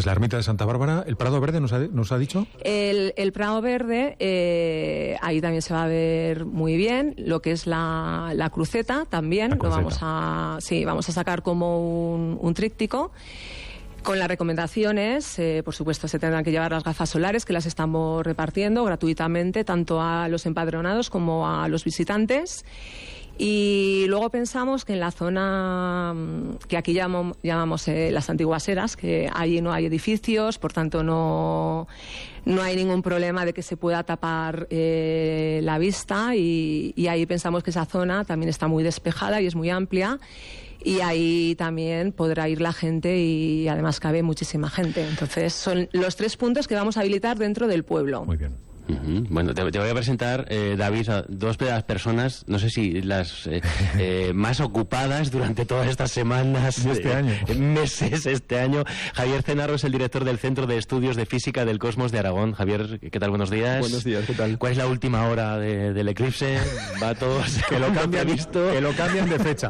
Entonces, la ermita de Santa Bárbara, el Prado Verde nos ha dicho. El Prado Verde, ahí también se va a ver muy bien. Lo que es la cruceta también, La cruceta. vamos a sacar como un tríptico. Con las recomendaciones, por supuesto, se tendrán que llevar las gafas solares, que las estamos repartiendo gratuitamente, tanto a los empadronados como a los visitantes. Y luego pensamos que en la zona que aquí llamamos las antiguas eras, que allí no hay edificios, por tanto no hay ningún problema de que se pueda tapar la vista, y ahí pensamos que esa zona también está muy despejada y es muy amplia. Y ahí también podrá ir la gente, y además cabe muchísima gente. Entonces son los 3 puntos que vamos a habilitar dentro del pueblo. Muy bien. Bueno, te voy a presentar, David, a 2 de las personas, no sé si las más ocupadas durante todas estas semanas, meses este año. Javier Cenarro es el director del Centro de Estudios de Física del Cosmos de Aragón. Javier, ¿qué tal? Buenos días. Buenos días, ¿qué tal? ¿Cuál es la última hora del eclipse? ¿Va todos Que lo cambian de fecha.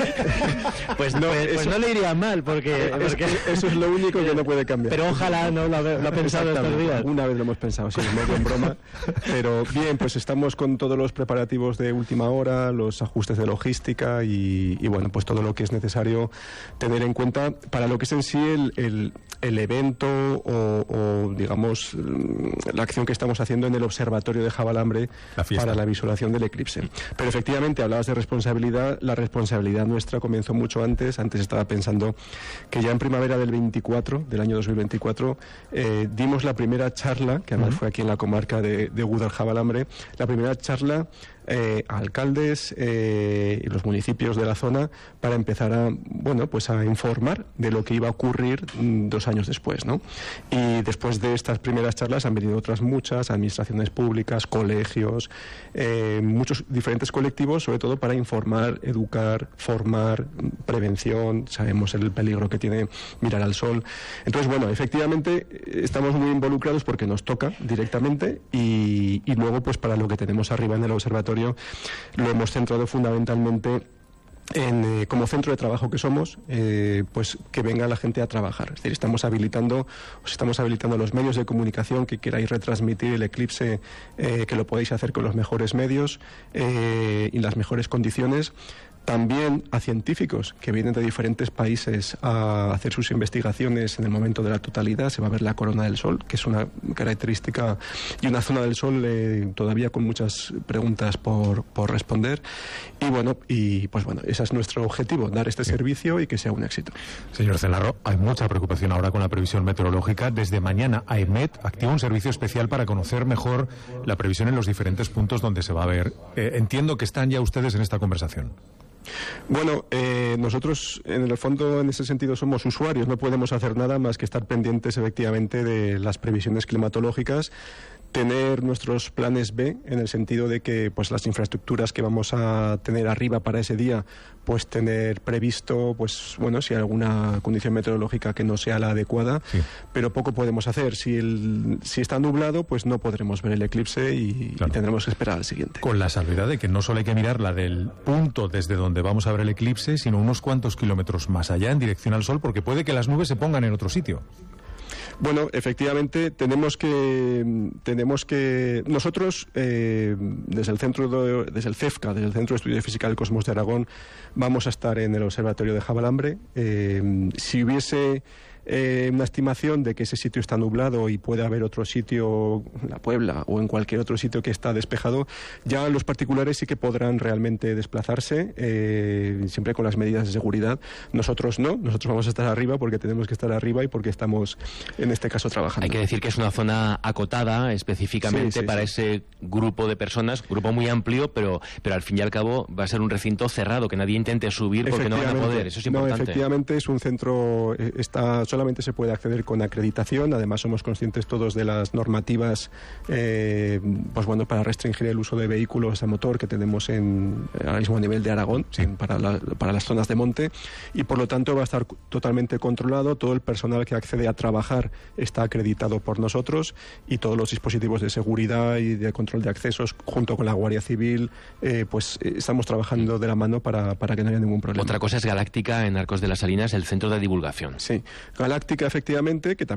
Pues no le iría mal, porque eso es lo único que no puede cambiar. Pero ojalá no lo ha pensado estos días. Una vez lo hemos pensado, sí, medio en broma. Pero bien, pues estamos con todos los preparativos de última hora, los ajustes de logística y bueno, pues todo lo que es necesario tener en cuenta para lo que es en sí el evento o digamos la acción que estamos haciendo en el observatorio de Javalambre para la visualización del eclipse. Pero efectivamente hablabas de responsabilidad. La responsabilidad nuestra comenzó mucho antes. Antes estaba pensando que ya en primavera del año 2024 dimos la primera charla, que además fue aquí en la comarca de Gúdar-Javalambre, la primera charla a alcaldes y los municipios de la zona para empezar a informar de lo que iba a ocurrir 2 años después, ¿no? Y después de estas primeras charlas han venido otras muchas, administraciones públicas, colegios, muchos diferentes colectivos, sobre todo para informar, educar, formar, prevención. Sabemos el peligro que tiene mirar al sol. Entonces, bueno, efectivamente estamos muy involucrados porque nos toca directamente, y luego pues para lo que tenemos arriba en el observatorio lo hemos centrado fundamentalmente en, como centro de trabajo que somos, pues que venga la gente a trabajar. Es decir, estamos habilitando los medios de comunicación que queráis retransmitir el eclipse, que lo podéis hacer con los mejores medios y las mejores condiciones. También a científicos que vienen de diferentes países a hacer sus investigaciones en el momento de la totalidad. Se va a ver la corona del Sol, que es una característica y una zona del Sol todavía con muchas preguntas por responder. Y pues bueno, ese es nuestro objetivo, dar este servicio y que sea un éxito. Señor Cenarro, hay mucha preocupación ahora con la previsión meteorológica. Desde mañana, AEMET activa un servicio especial para conocer mejor la previsión en los diferentes puntos donde se va a ver. Entiendo que están ya ustedes en esta conversación. Bueno, nosotros en el fondo en ese sentido somos usuarios, no podemos hacer nada más que estar pendientes efectivamente de las previsiones climatológicas, tener nuestros planes B en el sentido de que pues las infraestructuras que vamos a tener arriba para ese día, pues tener previsto, pues bueno, si hay alguna condición meteorológica que no sea la adecuada, pero poco podemos hacer. Si está nublado, pues no podremos ver el eclipse y tendremos que esperar al siguiente. Con la salvedad de que no solo hay que mirar la del punto desde donde vamos a ver el eclipse, sino unos cuantos kilómetros más allá en dirección al Sol, porque puede que las nubes se pongan en otro sitio. Bueno, efectivamente tenemos que nosotros desde el CEFCA, desde el Centro de Estudios de Física del Cosmos de Aragón, vamos a estar en el observatorio de Javalambre. Si hubiese una estimación de que ese sitio está nublado y puede haber otro sitio, La Puebla o en cualquier otro sitio que está despejado, ya los particulares sí que podrán realmente desplazarse, siempre con las medidas de seguridad. Nosotros no, nosotros vamos a estar arriba porque tenemos que estar arriba y porque estamos en este caso trabajando. Hay que decir que es una zona acotada específicamente para ese grupo de personas, grupo muy amplio, pero al fin y al cabo va a ser un recinto cerrado, que nadie intente subir porque no van a poder. Eso es importante. No, efectivamente es un centro, solamente se puede acceder con acreditación. Además somos conscientes todos de las normativas pues bueno, para restringir el uso de vehículos a motor que tenemos ahora mismo a nivel de Aragón, para las zonas de monte, y por lo tanto va a estar totalmente controlado. Todo el personal que accede a trabajar está acreditado por nosotros, y todos los dispositivos de seguridad y de control de accesos junto con la Guardia Civil, pues estamos trabajando de la mano para que no haya ningún problema. Otra cosa es Galáctica en Arcos de las Salinas, el centro de divulgación. Sí, Galáctica efectivamente, que también